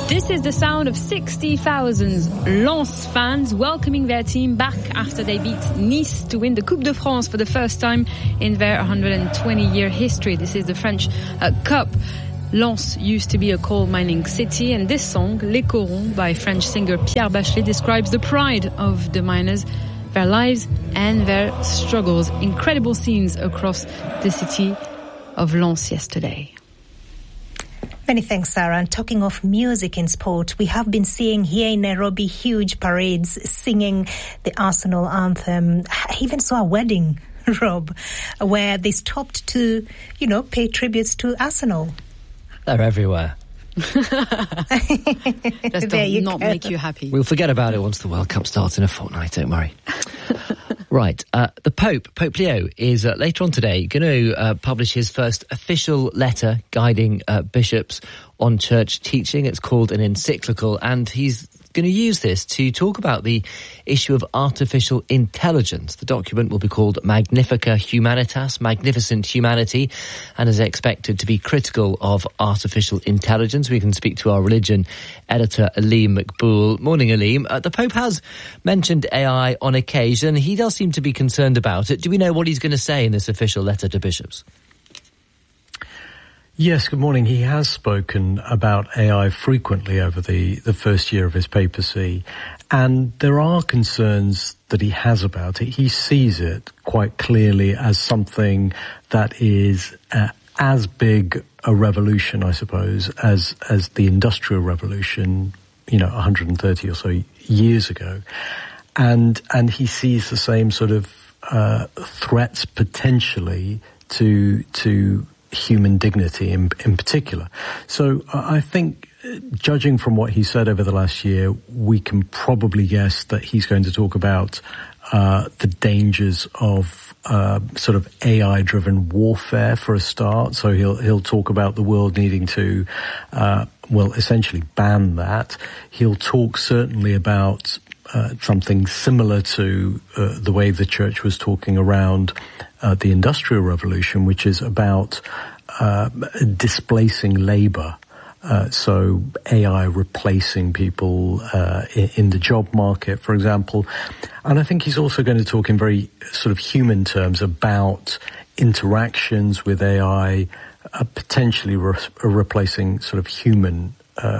This is the sound of 60,000 Lens fans welcoming their team back after they beat Nice to win the Coupe de France for the first time in their 120-year history. This is the French Cup. Lens used to be a coal mining city, and this song, Les Corons, by French singer Pierre Bachelet, describes the pride of the miners, their lives and their struggles. Incredible scenes across the city of Lens yesterday. Many thanks, Sarah. And talking of music in sport, we have been seeing here in Nairobi huge parades singing the Arsenal anthem. I even saw a wedding, Rob, where they stopped to, pay tributes to Arsenal. They're everywhere. That does not make you happy. We'll forget about it once the World Cup starts in a fortnight, don't worry. Right, the Pope Leo, is later on today going to publish his first official letter guiding bishops on church teaching. It's called an encyclical, and he's going to use this to talk about the issue of artificial intelligence. The document will be called Magnifica Humanitas, Magnificent Humanity, and is expected to be critical of artificial intelligence. We can speak to our religion editor, Aleem Makboul. Morning, Aleem. The Pope has mentioned AI on occasion. He does seem to be concerned about it. Do we know what he's going to say in this official letter to bishops? Yes, good morning. He has spoken about AI frequently over the first year of his papacy, and there are concerns that he has about it. He sees it quite clearly as something that is as big a revolution, I suppose, as the Industrial Revolution, 130 or so years ago. And he sees the same sort of threats potentially to human dignity in particular. So I think, judging from what he said over the last year, we can probably guess that he's going to talk about the dangers of sort of AI-driven warfare for a start. So he'll talk about the world needing to, essentially ban that. He'll talk certainly about something similar to the way the church was talking around the Industrial Revolution, which is about displacing labor. So AI replacing people in the job market, for example. And I think he's also going to talk in very sort of human terms about interactions with AI, potentially replacing sort of human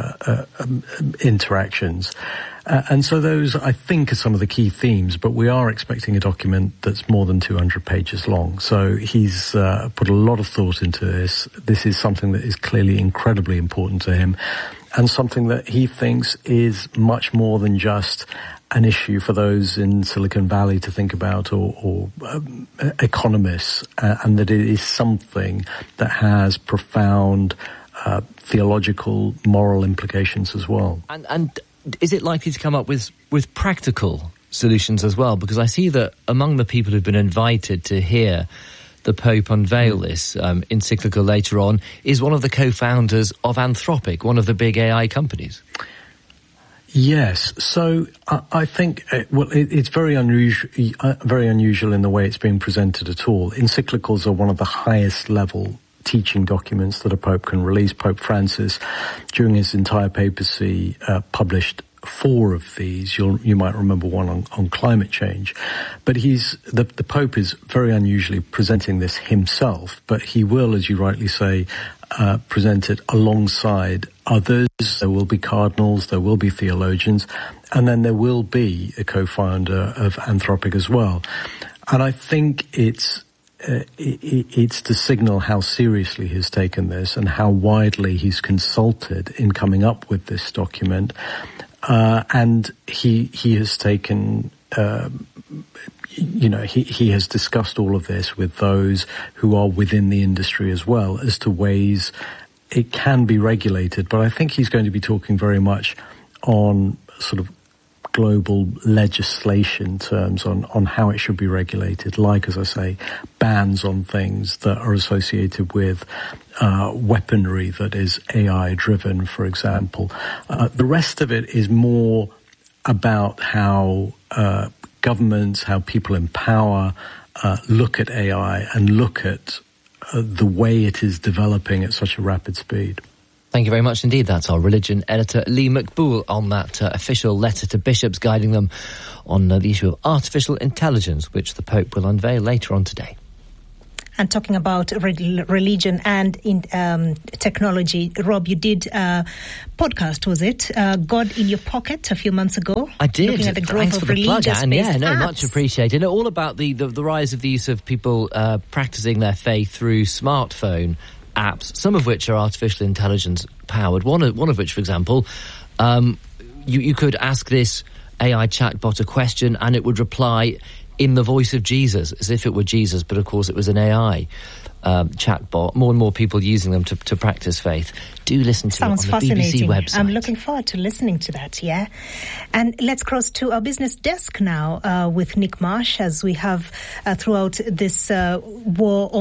interactions. And so those, I think, are some of the key themes, but we are expecting a document that's more than 200 pages long. So he's put a lot of thought into this. This is something that is clearly incredibly important to him, and something that he thinks is much more than just an issue for those in Silicon Valley to think about, or economists, and that it is something that has profound theological, moral implications as well. And is it likely to come up with practical solutions as well? Because I see that among the people who've been invited to hear the Pope unveil this encyclical later on is one of the co-founders of Anthropic, one of the big AI companies. Yes, so I think it's very unusual in the way it's being presented at all. Encyclicals are one of the highest level teaching documents that a pope can release. Pope Francis, during his entire papacy, published 4 of these. You might remember one on climate change. But the Pope is very unusually presenting this himself, but he will, as you rightly say, present it alongside others. There will be cardinals, there will be theologians, and then there will be a co-founder of Anthropic as well. And I think it's to signal how seriously he's taken this and how widely he's consulted in coming up with this document. And he has taken, he has discussed all of this with those who are within the industry as well as to ways it can be regulated. But I think he's going to be talking very much on sort of global legislation terms on how it should be regulated, like, as I say, bans on things that are associated with weaponry that is AI-driven, for example. The rest of it is more about how governments, how people in power look at AI and look at the way it is developing at such a rapid speed. Thank you very much indeed. That's our religion editor, Lee McBool, on that official letter to bishops guiding them on the issue of artificial intelligence, which the Pope will unveil later on today. And talking about religion and technology, Rob, you did a podcast, was it? God in Your Pocket a few months ago. I did. Looking at the growth Thanks of for the plug, Anne. Yeah, no, apps. much appreciated. All about the rise of the use of people practicing their faith through smartphone apps, some of which are artificial intelligence powered. One of which, for example, you could ask this AI chatbot a question and it would reply in the voice of Jesus, as if it were Jesus, but of course it was an AI chatbot. More and more people using them to practice faith. Do listen to Sounds it on the BBC website. I'm looking forward to listening to that, yeah. And let's cross to our business desk now with Nick Marsh, as we have throughout this war